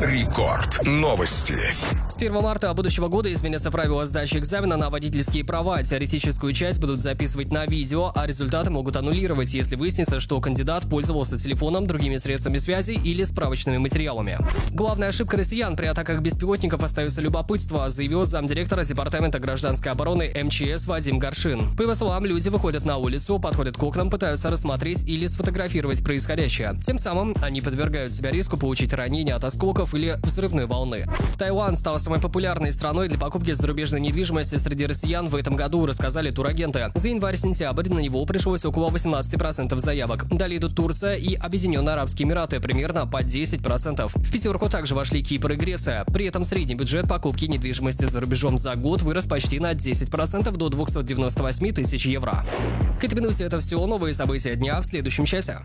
Рекорд. Новости. С 1 марта будущего года изменятся правила сдачи экзамена на водительские права. Теоретическую часть будут записывать на видео, а результаты могут аннулировать, если выяснится, что кандидат пользовался телефоном, другими средствами связи или справочными материалами. Главная ошибка россиян при атаках беспилотников остается любопытство, заявил замдиректора Департамента гражданской обороны МЧС Вадим Горшин. По его словам, люди выходят на улицу, подходят к окнам, пытаются рассмотреть или сфотографировать происходящее. Тем самым они подвергают себя риску получить ранения от осколков или взрывной волны. Таиланд стал самой популярной страной для покупки зарубежной недвижимости среди россиян в этом году, рассказали турагенты. За январь-сентябрь на него пришлось около 18% заявок. Далее идут Турция и Объединенные Арабские Эмираты, примерно по 10%. В пятерку также вошли Кипр и Греция. При этом средний бюджет покупки недвижимости за рубежом за год вырос почти на 10% до 298 тысяч евро. К этой минуте это все новые события дня в следующем часе.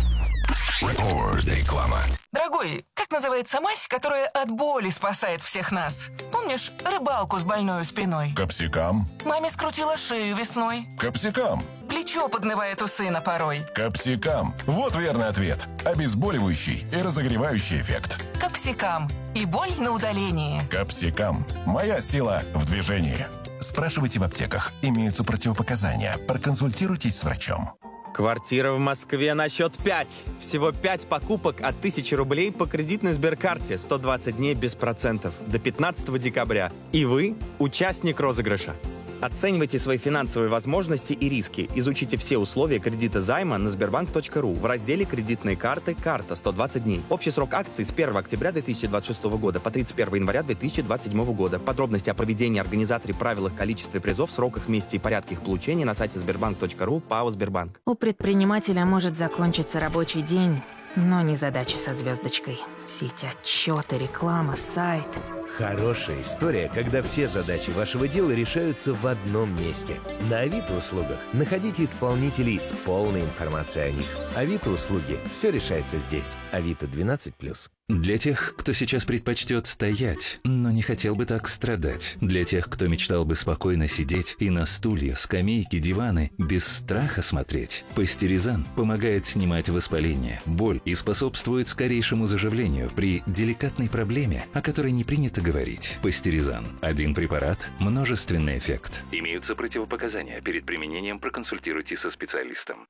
Реклама. Дорогой, как называется мазь, которая от боли спасает всех нас? Помнишь рыбалку с больной спиной? Капсикам. Маме скрутила шею весной. Капсикам. Плечо поднывает у сына порой. Капсикам. Вот верный ответ. Обезболивающий и разогревающий эффект. Капсикам. И боль на удалении. Капсикам. Моя сила в движении. Спрашивайте в аптеках. Имеются противопоказания. Проконсультируйтесь с врачом. Квартира в Москве на счет 5. Всего 5 покупок от 1000 рублей по кредитной сберкарте. 120 дней без процентов. До 15 декабря. И вы участник розыгрыша. Оценивайте свои финансовые возможности и риски. Изучите все условия кредита займа на sberbank.ru в разделе «Кредитные карты. Карта. 120 дней». Общий срок акций с 1 октября 2026 года по 31 января 2027 года. Подробности о проведении, организаторе, правилах, количестве призов, сроках, месте и порядке их получения на сайте sberbank.ru ПАО «Сбербанк». У предпринимателя может закончиться рабочий день, но не задачи со звездочкой. Все эти отчеты, реклама, сайт. Хорошая история, когда все задачи вашего дела решаются в одном месте. На Авито услугах находите исполнителей с полной информацией о них. Авито услуги. Все решается здесь. Авито 12+. Для тех, кто сейчас предпочтет стоять, но не хотел бы так страдать. Для тех, кто мечтал бы спокойно сидеть и на стулья, скамейки, диваны без страха смотреть. Пастеризан помогает снимать воспаление, боль и способствует скорейшему заживлению при деликатной проблеме, о которой не принято говорить. Пастеризан. Один препарат, множественный эффект. Имеются противопоказания. Перед применением проконсультируйтесь со специалистом.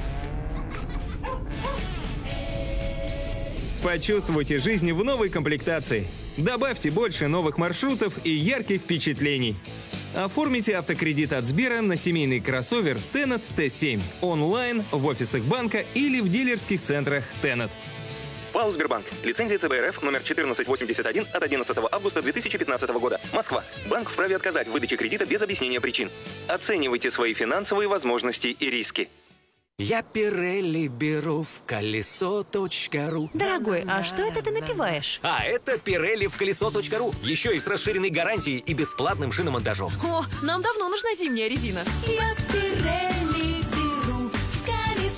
Почувствуйте жизнь в новой комплектации. Добавьте больше новых маршрутов и ярких впечатлений. Оформите автокредит от Сбера на семейный кроссовер Tennet T7 онлайн, в офисах банка или в дилерских центрах Tennet. ПАО «Сбербанк». Лицензия ЦБ РФ номер 1481 от 11 августа 2015 года. Москва. Банк вправе отказать в выдаче кредита без объяснения причин. Оценивайте свои финансовые возможности и риски. Я Пирелли беру в колесо.ру. Дорогой, а что это ты напиваешь? А это Пирелли в колесо.ру. Еще и с расширенной гарантией и бесплатным шиномонтажом. О, нам давно нужна зимняя резина. Я Пирелли беру в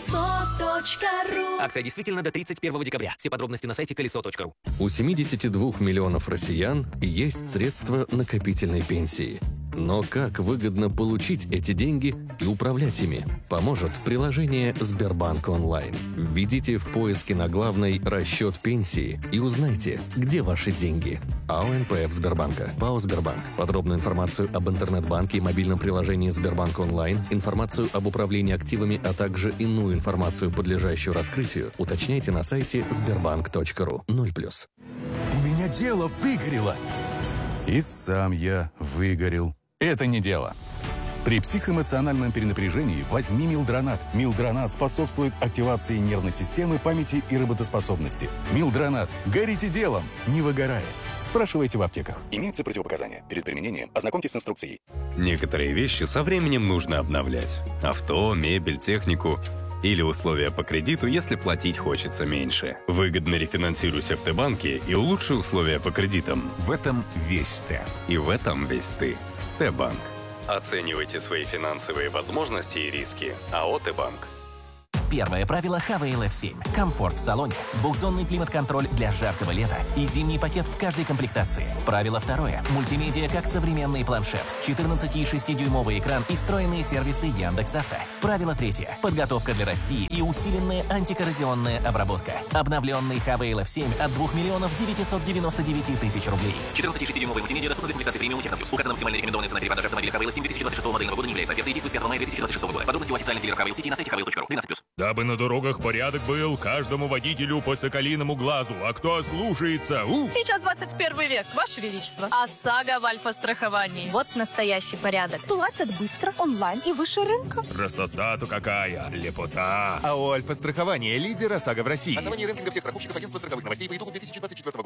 колесо.ру. Акция действительно до 31 декабря. Все подробности на сайте колесо.ру. У 72 миллионов россиян есть средства накопительной пенсии. Но как выгодно получить эти деньги и управлять ими? Поможет приложение «Сбербанк онлайн». Введите в поиске на главной «Расчет пенсии» и узнайте, где ваши деньги. АО НПФ Сбербанка. ПАО «Сбербанк». Подробную информацию об интернет-банке и мобильном приложении «Сбербанк онлайн», информацию об управлении активами, а также иную информацию, подлежащую раскрытию, уточняйте на сайте sberbank.ru. 0+. У меня дело выгорело. И сам я выгорел. Это не дело. При психоэмоциональном перенапряжении возьми Милдронат. Милдронат способствует активации нервной системы, памяти и работоспособности. Милдронат. Горите делом, не выгорая. Спрашивайте в аптеках. Имеются противопоказания. Перед применением ознакомьтесь с инструкцией. Некоторые вещи со временем нужно обновлять. Авто, мебель, технику. Или условия по кредиту, если платить хочется меньше. Выгодно рефинансируйся в Т-банке и улучши условия по кредитам. В этом весь Т. И в этом весь ты. Т-банк. Оценивайте свои финансовые возможности и риски. АО «Т-банк». Первое правило Havail F7. Комфорт в салоне, двухзонный климат-контроль для жаркого лета и зимний пакет в каждой комплектации. Правило второе. Мультимедиа как современный планшет, 14,6-дюймовый экран и встроенные сервисы Яндекс.Авто. Правило третье. Подготовка для России и усиленная антикоррозионная обработка. Обновленный Havail F7 от 2 999 000 рублей. 14,6-дюймовый мультимедиа доступна в комплектации премиум Техноплюс. Указана максимально рекомендованная цена перепродажи автомобиля Havail 7 2026 модельного года не является. Оферта действует с 5 мая 2026 года. Подробности у официальных дилеров Havail City на сайте havail.ru. 12+. Дабы на дорогах порядок был, каждому водителю по соколиному глазу. А кто слушается? Сейчас 21 век, Ваше Величество. ОСАГО в альфа-страховании. Вот настоящий порядок. Платят быстро, онлайн и выше рынка. Красота-то какая! Лепота! АО «Альфа-страхование» — лидер ОСАГО в России. Основание рейтинга всех страховщиков агентства страховых новостей по итогу 2024 года.